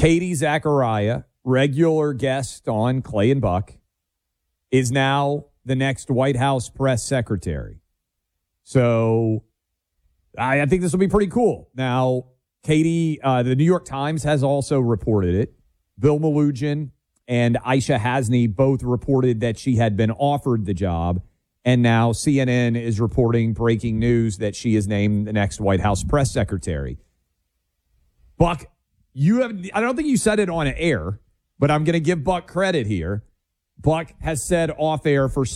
Katie Zachariah, regular guest on Clay and Buck, is now the next White House press secretary. So I think this will be pretty cool. Now, Katie, the New York Times has also reported it. Bill Malugin and Aisha Hasni both reported that she had been offered the job. And now CNN is reporting breaking news that she is named the next White House press secretary. Buck, I don't think you said it on air, but I'm going to give Buck credit here. Buck has said off air for